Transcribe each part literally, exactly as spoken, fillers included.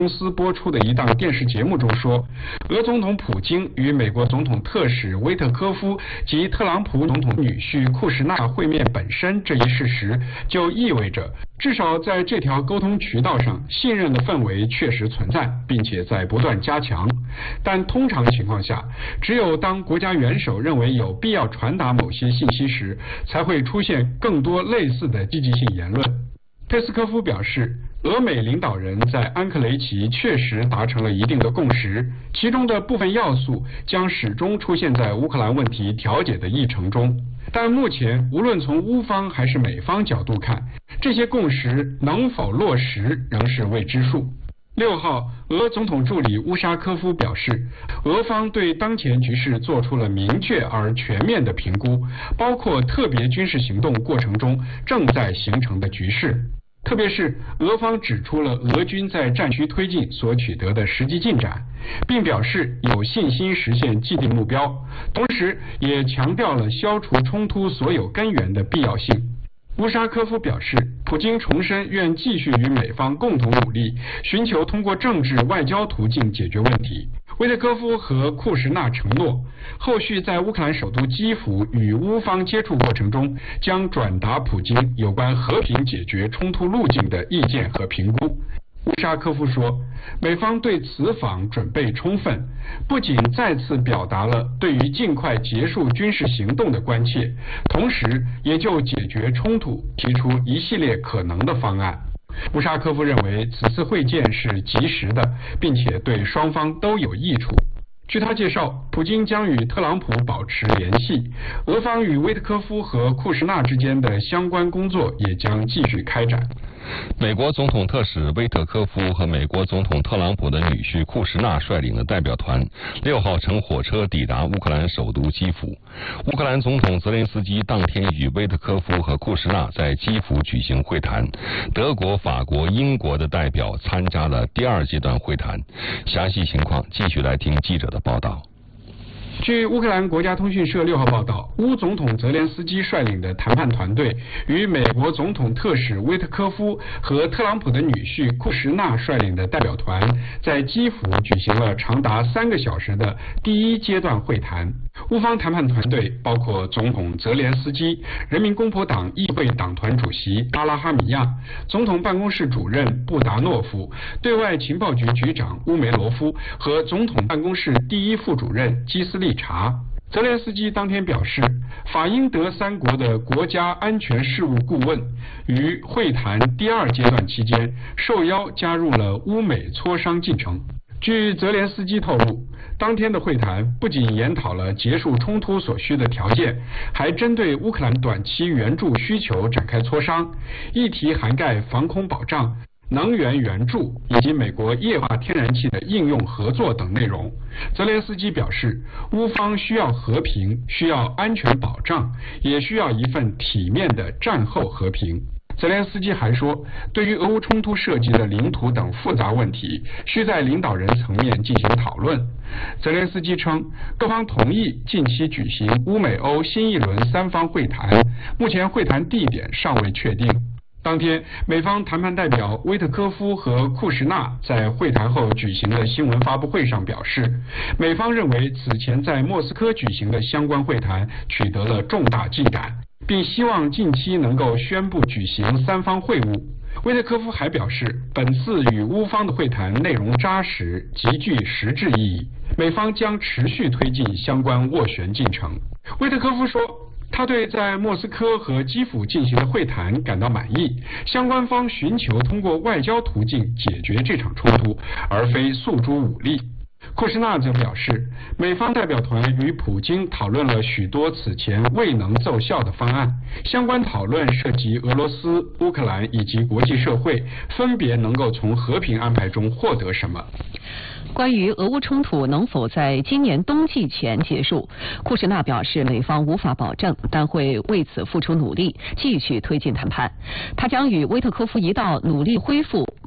公司播出的一档电视节目中说，俄总统普京与美国总统特使威特科夫及特朗普总统女婿库什纳会面本身这一事实，就意味着至少在这条沟通渠道上，信任的氛围确实存在，并且在不断加强。但通常情况下，只有当国家元首认为有必要传达某些信息时，才会出现更多类似的积极性言论。佩斯科夫表示，俄美领导人在安克雷奇确实达成了一定的共识，其中的部分要素将始终出现在乌克兰问题调解的议程中。但目前无论从乌方还是美方角度看，这些共识能否落实仍是未知数。六号，俄总统助理乌沙科夫表示，俄方对当前局势做出了明确而全面的评估，包括特别军事行动过程中正在形成的局势。特别是俄方指出了俄军在战区推进所取得的实际进展，并表示有信心实现既定目标，同时也强调了消除冲突所有根源的必要性。乌沙科夫表示，普京重申愿继续与美方共同努力，寻求通过政治外交途径解决问题。威特科夫和库什纳承诺，后续在乌克兰首都基辅与乌方接触过程中，将转达普京有关和平解决冲突路径的意见和评估。乌沙科夫说，美方对此访准备充分，不仅再次表达了对于尽快结束军事行动的关切，同时也就解决冲突提出一系列可能的方案。乌沙科夫认为此次会见是及时的，并且对双方都有益处。据他介绍，普京将与特朗普保持联系，俄方与威特科夫和库什纳之间的相关工作也将继续开展。 美国总统特使威特科夫和美国总统特朗普的女婿库什纳率领的代表团六号乘火车抵达乌克兰首都基辅。乌克兰总统泽连斯基当天与威特科夫和库什纳在基辅举行会谈，德国、法国、英国的代表参加了第二阶段会谈。详细情况继续来听记者的报道。 据乌克兰国家通讯社六号报道，乌总统泽连斯基率领的谈判团队与美国总统特使威特科夫和特朗普的女婿库什纳率领的代表团在基辅举行了长达三个小时的第一阶段会谈。乌方谈判团队包括总统泽连斯基、人民公仆党议会党团主席阿拉哈米亚、总统办公室主任布达诺夫、对外情报局局长乌梅罗夫和总统办公室第一副主任基斯利查。泽连斯基当天表示，法英德三国的国家安全事务顾问于会谈第二阶段期间受邀加入了乌美磋商进程。据泽连斯基透露，当天的会谈不仅研讨了结束冲突所需的条件，还针对乌克兰短期援助需求展开磋商，议题涵盖防空保障、能源援助以及美国液化天然气的应用合作等内容。泽连斯基表示，乌方需要和平，需要安全保障，也需要一份体面的战后和平。泽连斯基还说，对于俄乌冲突涉及的领土等复杂问题，需在领导人层面进行讨论。泽连斯基称，各方同意近期举行乌美欧新一轮三方会谈，目前会谈地点尚未确定。当天，美方谈判代表威特科夫和库什纳在会谈后举行的新闻发布会上表示，美方认为此前在莫斯科举行的相关会谈取得了重大进展，并希望近期能够宣布举行三方会晤。威特科夫还表示，本次与乌方的会谈内容扎实，极具实质意义，美方将持续推进相关斡旋进程。威特科夫说，他对在莫斯科和基辅进行的会谈感到满意，相关方寻求通过外交途径解决这场冲突，而非诉诸武力。库什纳则表示，美方代表团与普京讨论了许多此前未能奏效的方案，相关讨论涉及俄罗斯、乌克兰以及国际社会分别能够从和平安排中获得什么。 关于俄乌冲突能否在今年冬季前结束，库什纳表示，美方无法保证，但会为此付出努力，继续推进谈判。他将与威特科夫一道努力恢复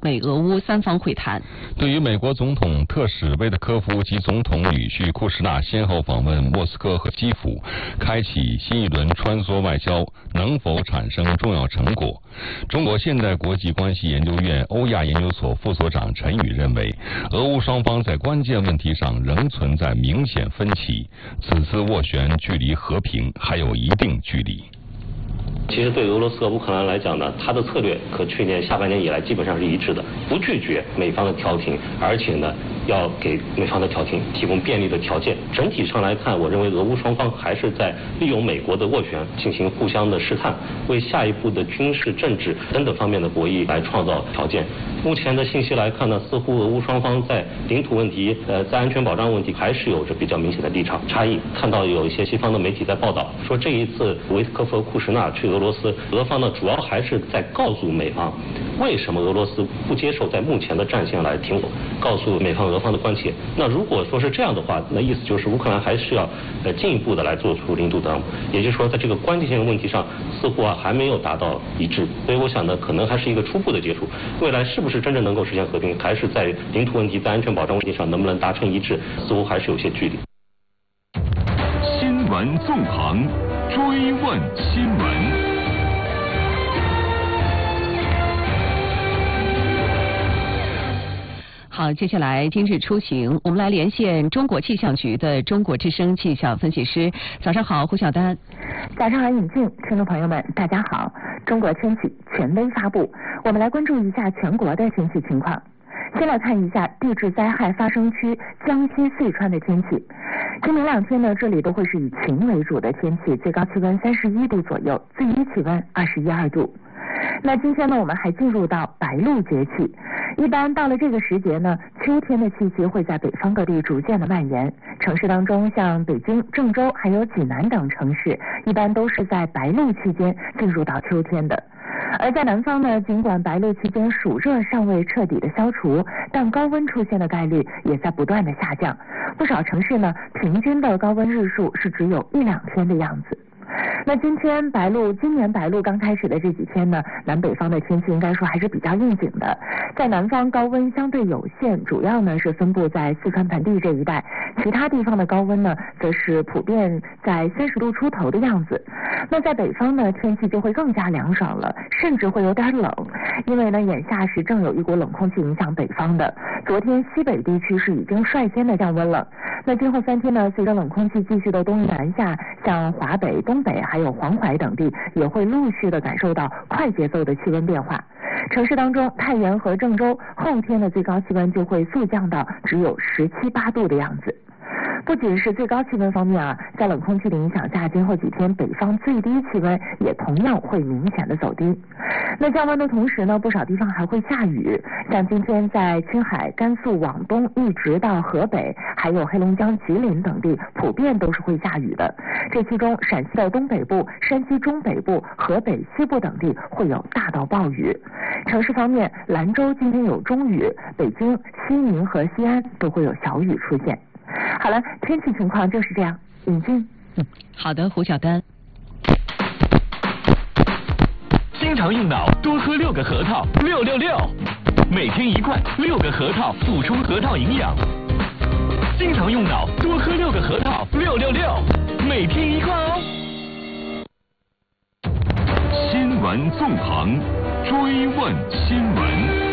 美俄乌三方会谈。 对于美国总统特使威特科夫及总统女婿库什纳先后访问莫斯科和基辅，开启新一轮穿梭外交，能否产生重要成果？中国现代国际关系研究院欧亚研究所副所长陈宇认为，俄乌双方在关键问题上仍存在明显分歧，此次斡旋距离和平还有一定距离。 其实对俄罗斯和乌克兰来讲呢，它的策略和去年下半年以来基本上是一致的，不拒绝美方的调停，而且呢要给美方的调停提供便利的条件。整体上来看，我认为俄乌双方还是在利用美国的斡旋进行互相的试探，为下一步的军事、政治等等方面的博弈来创造条件。目前的信息来看呢，似乎俄乌双方在领土问题、呃，在安全保障问题还是有着比较明显的立场差异。看到有一些西方的媒体在报道说，这一次维特科夫和库什纳去俄罗斯，俄方呢主要还是在告诉美方，为什么俄罗斯不接受在目前的战线来停火，告诉美方俄方的关切。那如果说是这样的话，那意思就是乌克兰还是要呃进一步的来做出领土担保，也就是说在这个关键性的问题上，似乎啊还没有达到一致。所以我想呢，可能还是一个初步的接触，未来是不是真正能够实现和平，还是在领土问题、在安全保障问题上能不能达成一致，似乎还是有些距离。 新闻纵横，追问新闻。 好，接下来今日出行，我们来连线中国气象局的中国之声气象分析师。早上好，胡晓丹。 早上好，尹静，听众朋友们，大家好。中国天气权威发布，我们来关注一下全国的天气情况。先来看一下地质灾害发生区江西、四川的天气。今明两天呢，这里都会是以晴为主的天气，最高气温三十一度左右，最低气温二十一二度。那今天呢，我们还进入到白露节气。一般到了这个时节呢，秋天的气息会在北方各地逐渐的蔓延。城市当中，像北京、郑州还有济南等城市，一般都是在白露期间进入到秋天的。而在南方呢，尽管白露期间暑热尚未彻底的消除，但高温出现的概率也在不断的下降。不少城市呢，平均的高温日数是只有一两天的样子。那今天白露，今年白露刚开始的这几天呢，南北方的天气应该说还是比较应景的。在南方高温相对有限，主要呢是分布在四川盆地这一带，其他地方的高温呢则是普遍在三十度出头的样子。那在北方呢，天气就会更加凉爽了，甚至会有点冷，因为呢眼下是正有一股冷空气影响北方的。昨天西北地区是已经率先的降温了。那今后三天呢，随着冷空气继续的东移南下，像华北、东北还有黄淮等地也会陆续的感受到快节奏的气温变化。城市当中，太原和郑州后天的最高气温就会速降到只有十七八度的样子。不仅是最高气温方面啊，在冷空气的影响下，今后几天北方最低气温也同样会明显的走低。那降温的同时呢，不少地方还会下雨，像今天在青海、甘肃往东一直到河北，还有黑龙江、吉林等地，普遍都是会下雨的。这其中，陕西的东北部、山西中北部、河北西部等地会有大到暴雨。城市方面，兰州今天有中雨，北京、西宁和西安都会有小雨出现。好了，天气情况就是这样。尹静， 嗯，好的，胡晓丹。 经常用脑，多喝六个核桃，六六六，每天一罐，六个核桃补充核桃营养。经常用脑，多喝六个核桃，六六六，每天一罐哦。新闻纵横，追问新闻。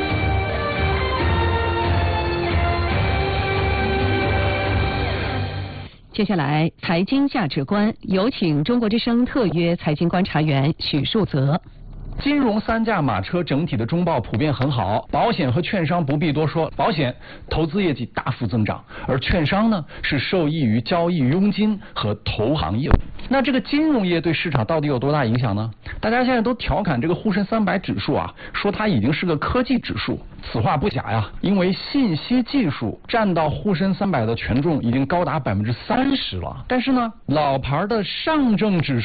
接下来，财经价值观，有请中国之声特约财经观察员许树泽。 金融三驾马车整体的中报普遍很好，保险和券商不必多说，保险投资业绩大幅增长，而券商呢是受益于交易佣金和投行业务。那这个金融业对市场到底有多大影响呢？大家现在都调侃这个沪深三百指数啊，说它已经是个科技指数，此话不假呀，因为信息技术占到沪深三百的权重已经高达百分之三十了。但是呢，老牌的上证指数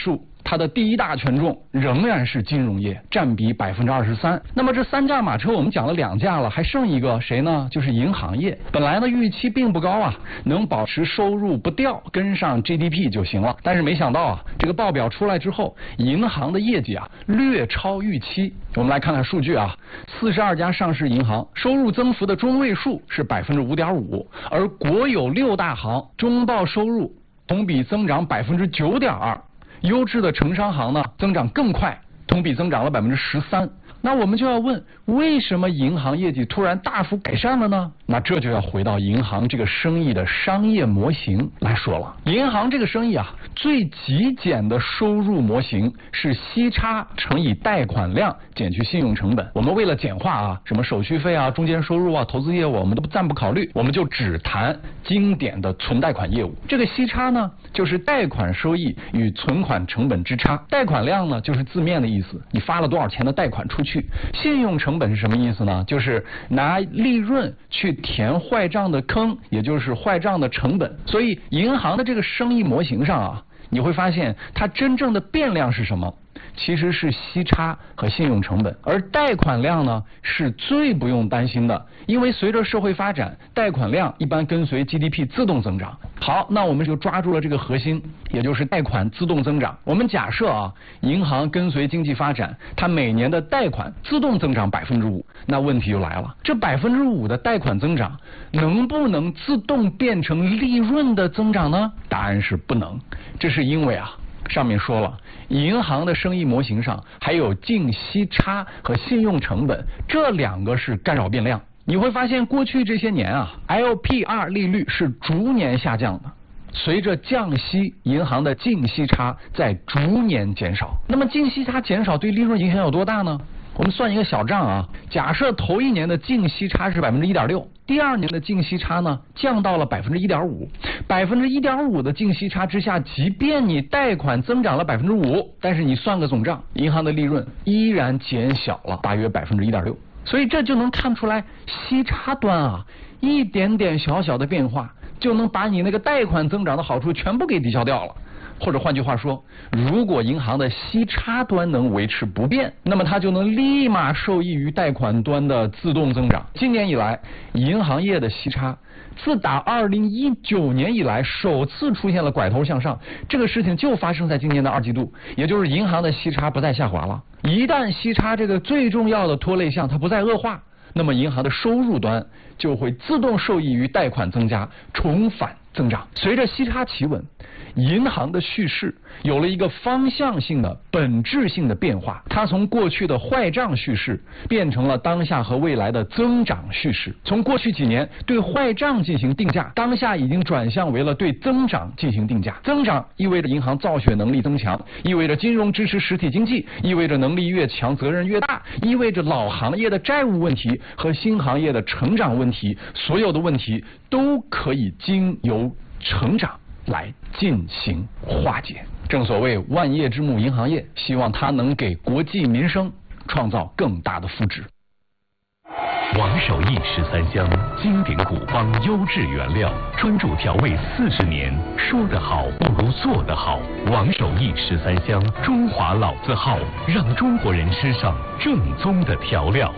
它的第一大权重仍然是金融业，占比百分之二十三。那么这三驾马车我们讲了两驾了，还剩一个谁呢？就是银行业。本来呢预期并不高啊，能保持收入不掉，跟上 G D P 就行了。但是没想到啊，这个报表出来之后，银行的业绩啊略超预期。我们来看看数据啊，四十二家上市银行收入增幅的中位数是百分之五点五，而国有六大行中报收入同比增长百分之九点二，优质的城商行呢增长更快，同比增长了百分之十三。那我们就要问，为什么银行业绩突然大幅改善了呢？那这就要回到银行这个生意的商业模型来说了。银行这个生意啊，最极简的收入模型是息差乘以贷款量减去信用成本。我们为了简化啊，什么手续费啊、中间收入啊、投资业务我们都暂不考虑，我们就只谈经典的存贷款业务。这个息差呢，就是贷款收益与存款成本之差。贷款量呢，就是字面的意思，你发了多少钱的贷款出去。信用成本是什么意思呢？就是拿利润去填坏账的坑，也就是坏账的成本。所以银行的这个生意模型上啊，你会发现它真正的变量是什么？其实是息差和信用成本，而贷款量呢是最不用担心的，因为随着社会发展，贷款量一般跟随 G D P 自动增长。好，那我们就抓住了这个核心，也就是贷款自动增长。我们假设啊，银行跟随经济发展，它每年的贷款自动增长百分之五，那问题就来了，这百分之五的贷款增长能不能自动变成利润的增长呢？答案是不能，这是因为啊。上面说了，银行的生意模型上还有净息差和信用成本，这两个是干扰变量。你会发现过去这些年啊 ，L P R 利率是逐年下降的，随着降息，银行的净息差在逐年减少。那么净息差减少对利润影响有多大呢？我们算一个小账啊，假设头一年的净息差是百分之一点六，第二年的净息差呢降到了百分之一点五，百分之一点五的净息差之下，即便你贷款增长了百分之五，但是你算个总账，银行的利润依然减小了大约百分之一点六。所以这就能看出来，息差端啊，一点点小小的变化，就能把你那个贷款增长的好处全部给抵消掉了。或者换句话说，如果银行的息差端能维持不变，那么它就能立马受益于贷款端的自动增长。今年以来，银行业的息差自打二零一九年以来首次出现了拐头向上，这个事情就发生在今年的二季度，也就是银行的息差不再下滑了。一旦息差这个最重要的拖累项它不再恶化，那么银行的收入端就会自动受益于贷款增加，重返增长。随着息差企稳，银行的叙事有了一个方向性的本质性的变化，它从过去的坏账叙事变成了当下和未来的增长叙事。从过去几年对坏账进行定价，当下已经转向为了对增长进行定价。增长意味着银行造血能力增强，意味着金融支持实体经济，意味着能力越强责任越大，意味着老行业的债务问题和新行业的成长问题，所有的问题都可以经由成长来进行化解。正所谓万业之母银行业，希望它能给国计民生创造更大的福祉。 王守义十三香，经典古方优质原料，专注调味四十年，说得好不如做得好。王守义十三香，中华老字号，让中国人吃上正宗的调料。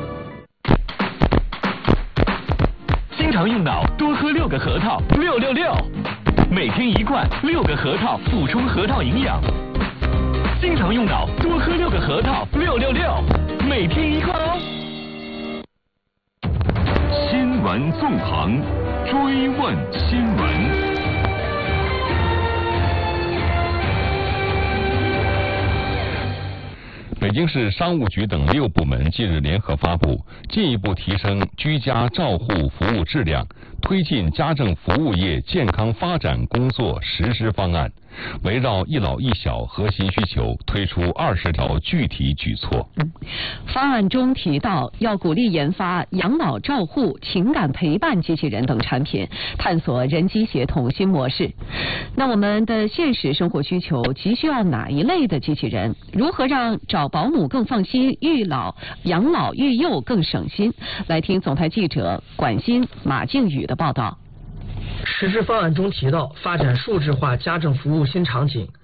经常用脑，多喝六个核桃，六六六。每天一罐，六个核桃，补充核桃营养。经常用脑，多喝六个核桃，六六六。每天一罐哦。 新闻纵横，追问新闻。 北京市商务局等六部门近日联合发布进一步提升居家照护服务质量，推进家政服务业健康发展工作实施方案，围绕一老一小核心需求推出二十条具体举措。 嗯，方案中提到，要鼓励研发养老照护、情感陪伴机器人等产品，探索人机协同新模式。那我们的现实生活需求急需要哪一类的机器人？如何让找保姆更放心，育老、养老育幼更省心？来听总台记者管欣、马靖宇的报道。 实施方案中提到，发展数字化家政服务新场景，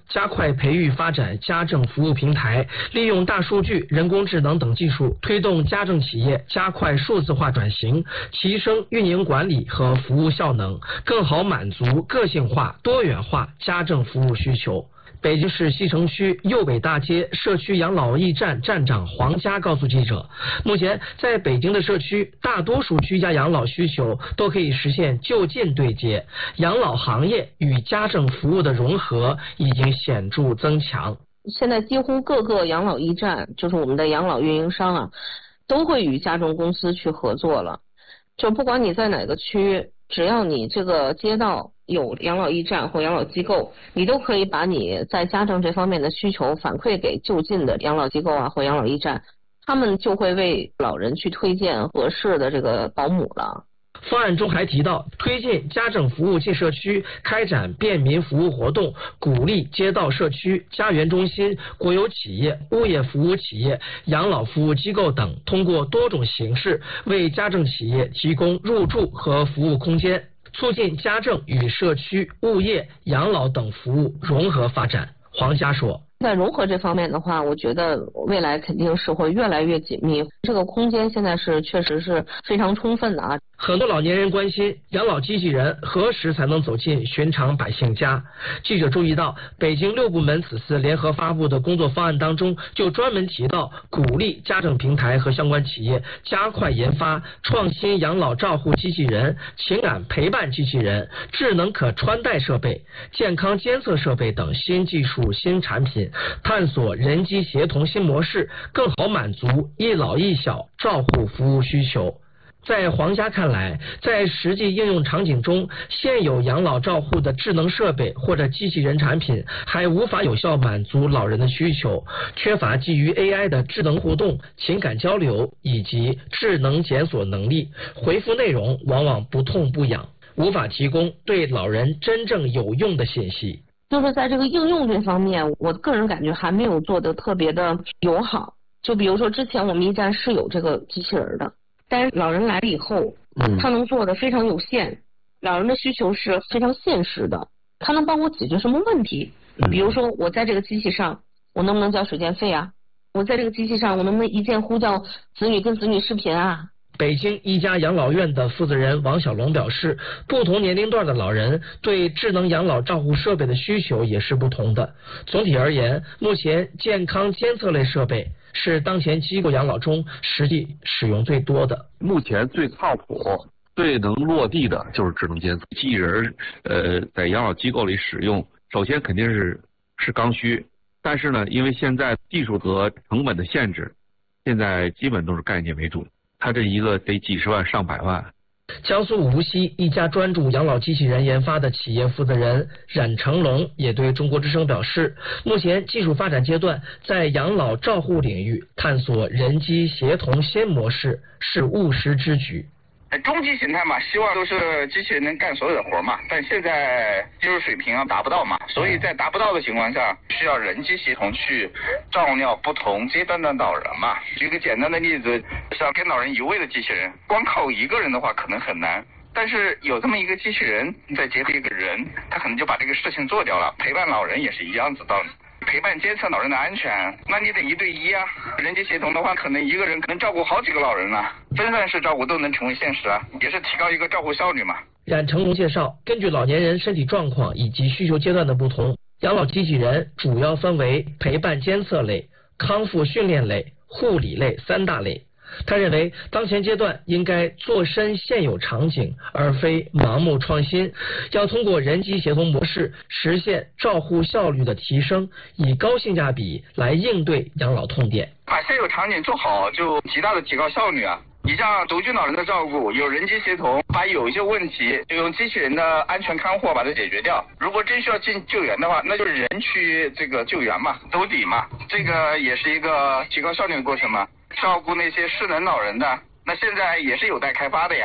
加快培育发展家政服务平台，利用大数据、人工智能等技术，推动家政企业加快数字化转型，提升运营管理和服务效能，更好满足个性化、多元化家政服务需求。北京市西城区右北大街社区养老驿站站长黄佳告诉记者，目前在北京的社区，大多数居家养老需求都可以实现就近对接，养老行业与家政服务的融合已经显著增强。 现在几乎各个养老驿站，就是我们的养老运营商啊，都会与家政公司去合作了。就不管你在哪个区，只要你这个街道有养老驿站或养老机构，你都可以把你在家政这方面的需求反馈给就近的养老机构啊或养老驿站，他们就会为老人去推荐合适的这个保姆了。 方案中还提到，推进家政服务进社区，开展便民服务活动，鼓励街道社区、家园中心、国有企业、物业服务企业、养老服务机构等，通过多种形式为家政企业提供入住和服务空间，促进家政与社区、物业、养老等服务融合发展。黄佳说， 在融合这方面的话，我觉得未来肯定是会越来越紧密，这个空间现在是确实是非常充分的啊。 很多老年人关心养老机器人何时才能走进寻常百姓家。记者注意到，北京六部门此次联合发布的工作方案当中，就专门提到鼓励家政平台和相关企业加快研发创新养老照护机器人、情感陪伴机器人、智能可穿戴设备、健康监测设备等新技术新产品，探索人机协同新模式，更好满足一老一小照护服务需求。在黄佳看来，在实际应用场景中，现有养老照护的智能设备或者机器人产品还无法有效满足老人的需求，缺乏基于 A I 的智能互动、情感交流以及智能检索能力，回复内容往往不痛不痒，无法提供对老人真正有用的信息。 就是在这个应用这方面，我个人感觉还没有做得特别的友好。就比如说之前我们驿站是有这个机器人的，但是老人来了以后，嗯，他能做的非常有限，老人的需求是非常现实的，他能帮我解决什么问题？比如说我在这个机器上，我能不能交水电费啊？我在这个机器上，我能不能一键呼叫子女跟子女视频啊？ 北京一家养老院的负责人王小龙表示，不同年龄段的老人对智能养老照护设备的需求也是不同的。总体而言，目前健康监测类设备是当前机构养老中实际使用最多的。 目前最靠谱、最能落地的就是智能监测机器人。呃，在养老机构里使用，首先肯定是是刚需，但是呢，因为现在技术和成本的限制，现在基本都是概念为主。它这一个得几十万上百万。 江苏无锡一家专注养老机器人研发的企业负责人冉成龙也对中国之声表示，目前技术发展阶段，在养老照护领域探索人机协同新模式是务实之举。 终极形态嘛，希望都是机器人能干所有的活嘛，但现在技术水平啊达不到嘛，所以在达不到的情况下，需要人机协同去照料不同阶段的老人嘛。举个简单的例子，像跟老人移位的机器人，光靠一个人的话可能很难，但是有这么一个机器人，再结合一个人，他可能就把这个事情做掉了。陪伴老人也是一样子道理。陪伴监测老人的安全，那你得一对一啊。人机协同的话，可能一个人可能照顾好几个老人啊，分散式照顾都能成为现实啊，也是提高一个照顾效率嘛。 冉成龙介绍，根据老年人身体状况以及需求阶段的不同，养老机器人主要分为陪伴监测类、康复训练类、护理类三大类。他认为，当前阶段应该做深现有场景，而非盲目创新，要通过人机协同模式实现照护效率的提升，以高性价比来应对养老痛点。 把现有场景做好，就极大的提高效率啊！你像独居老人的照顾，有人机协同，把有一些问题就用机器人的安全看护把它解决掉。如果真需要进救援的话，那就是人去这个救援嘛，兜底嘛，这个也是一个提高效率的过程嘛。照顾那些失能老人的，那现在也是有待开发的呀。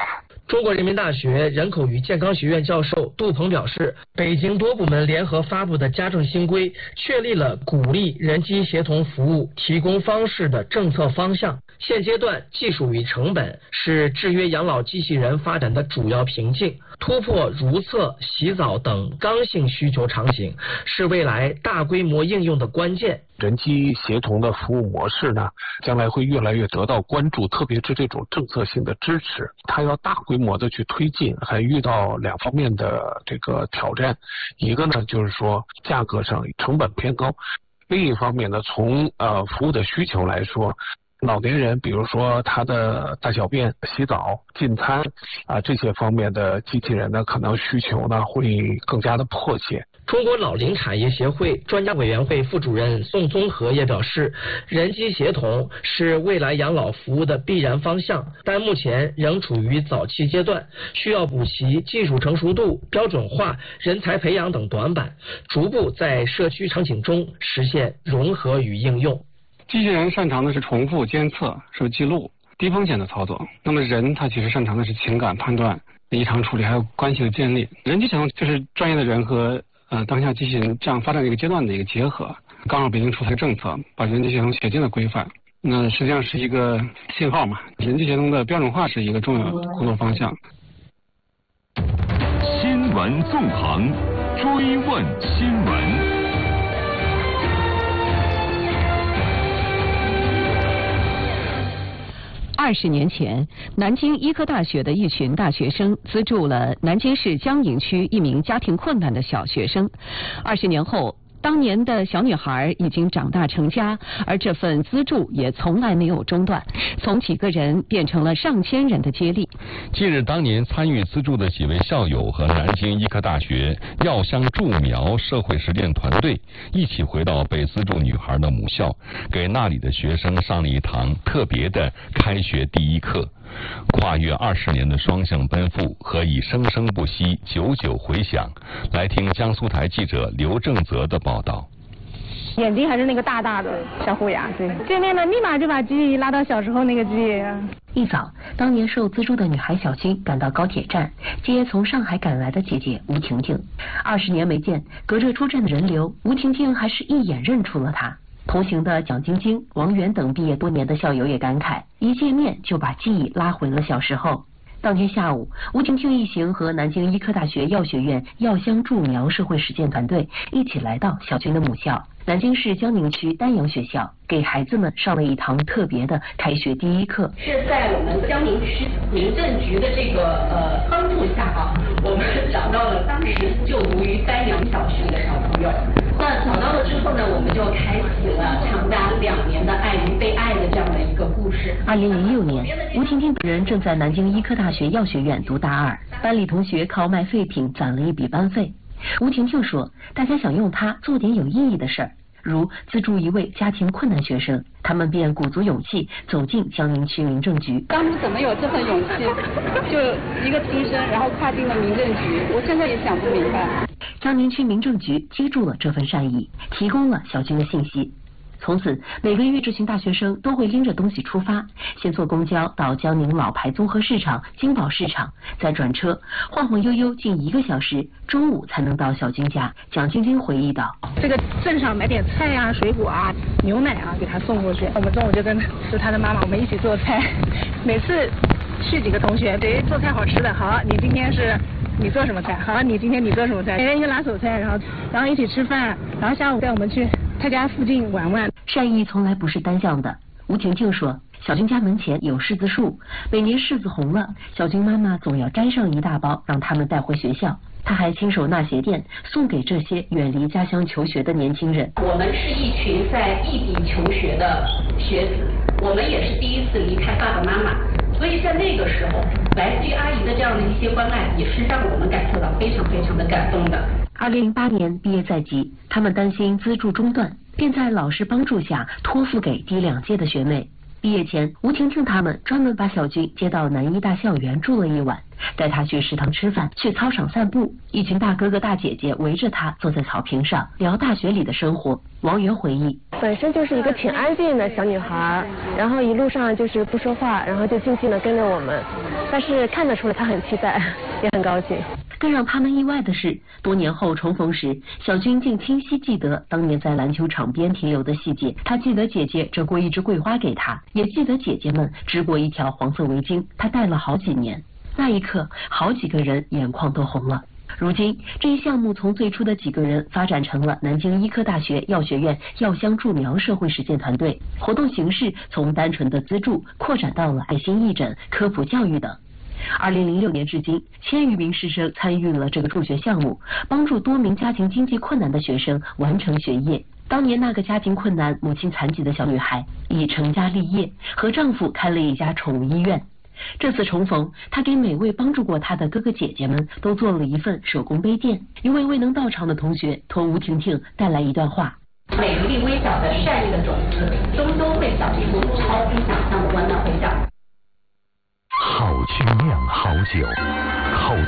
中国人民大学人口与健康学院教授杜鹏表示，北京多部门联合发布的家政新规确立了鼓励人机协同服务提供方式的政策方向。现阶段技术与成本是制约养老机器人发展的主要瓶颈，突破如厕、洗澡等刚性需求场景是未来大规模应用的关键。 人机协同的服务模式呢，将来会越来越得到关注，特别是这种政策性的支持，它要大规模的去推进，还遇到两方面的这个挑战。一个呢，就是说价格上成本偏高；另一方面呢，从呃服务的需求来说，老年人比如说他的大小便、洗澡、进餐啊这些方面的机器人呢，可能需求呢会更加的迫切。 中国老龄产业协会专家委员会副主任宋宗和也表示，人机协同是未来养老服务的必然方向，但目前仍处于早期阶段，需要补齐技术成熟度、标准化、人才培养等短板，逐步在社区场景中实现融合与应用。 机器人擅长的是重复、监测、是记录、低风险的操作。那么人他其实擅长的是情感判断、异常处理，还有关系的建立。人机协同就是专业的人和呃当下机器人这样发展的一个阶段的一个结合。刚好北京出台政策，把人机协同写进了规范，那实际上是一个信号嘛。人机协同的标准化是一个重要的工作方向。 新闻纵横，追问新闻。 二十年前，南京医科大学的一群大学生资助了南京市江宁区一名家庭困难的小学生。二十年后，当年的小女孩已经长大成家，而这份资助也从来没有中断，从几个人变成了上千人的接力。 近日，当年参与资助的几位校友和南京医科大学药香助苗社会实践团队一起回到被资助女孩的母校，给那里的学生上了一堂特别的开学第一课。跨越二十年的双向奔赴和以生生不息、久久回响，来听江苏台记者刘正泽的报道。 眼睛还是那个大大的小虎牙，对，见面了立马就把记忆拉到小时候那个记忆。 一早，当年受资助的女孩小军赶到高铁站，接从上海赶来的姐姐吴婷婷。二十年没见，隔着出站的人流，吴婷婷还是一眼认出了她。同行的蒋晶晶、王源等毕业多年的校友也感慨，一见面就把记忆拉回了小时候。当天下午，吴婷婷一行和南京医科大学药学院药香助苗社会实践团队一起来到小军的母校南京市江宁区丹阳学校，给孩子们上了一堂特别的开学第一课。 是在我们江宁区民政局的这个呃帮助下啊，我们找到了当时就读于丹阳小学的小朋友。那找到了之后呢，我们就开启了长达两年的爱与被爱的这样的一个故事。 二零零六年，吴婷婷本人正在南京医科大学药学院读大二，班里同学靠卖废品攒了一笔班费。吴婷婷说，大家想用它做点有意义的事儿，如资助一位家庭困难学生，他们便鼓足勇气走进江宁区民政局。 当初怎么有这份勇气，就一个新生，然后跨进了民政局，我现在也想不明白。 江宁区民政局接住了这份善意，提供了小军的信息。从此，每个月这群大学生都会拎着东西出发，先坐公交到江宁老牌综合市场、金宝市场，再转车，晃晃悠悠近一个小时，中午才能到小军家。蒋晶晶回忆道：“ 这个镇上买点菜啊、水果啊、牛奶啊，给他送过去。我们中午就跟就他的妈妈，我们一起做菜。每次去几个同学，谁做菜好吃的，好，你今天是。”你做什么菜？好，你今天你做什么菜？每人一个拿手菜，然后然后一起吃饭，然后下午带我们去他家附近玩玩。 善意从来不是单向的。吴婷婷说，小军家门前有柿子树，每年柿子红了，小军妈妈总要摘上一大包，让他们带回学校。他还亲手纳鞋垫，送给这些远离家乡求学的年轻人。 我们是一群在异地求学的学子，我们也是第一次离开爸爸妈妈。所以在那个时候，来自于阿姨的这样的一些关爱，也是让我们感受到非常非常的感动的。 二零零八年毕业在即，他们担心资助中断，便在老师帮助下托付给低两届的学妹。毕业前，吴婷婷他们专门把小军接到南医大校园住了一晚，带他去食堂吃饭，去操场散步。一群大哥哥大姐姐围着他坐在草坪上聊大学里的生活。王源回忆， 本身就是一个挺安静的小女孩，然后一路上就是不说话，然后就静静的跟着我们。但是看得出来她很期待，也很高兴。 更让他们意外的是，多年后重逢时，小军竟清晰记得当年在篮球场边停留的细节。他记得姐姐折过一支桂花给他，也记得姐姐们织过一条黄色围巾，他戴了好几年。那一刻，好几个人眼眶都红了。如今，这一项目从最初的几个人发展成了南京医科大学药学院药香助苗社会实践团队，活动形式从单纯的资助扩展到了爱心义诊、科普教育等。二零零六年至今，千余名师生参与了这个助学项目，帮助多名家庭经济困难的学生完成学业。当年那个家庭困难、母亲残疾的小女孩已成家立业，和丈夫开了一家宠物医院。这次重逢，她给每位帮助过她的哥哥姐姐们都做了一份手工杯垫。一位未能到场的同学托吴婷婷带来一段话： 每一粒微小的善意的种子，终究会长出超乎想象的温暖回响。 好去酿好酒，口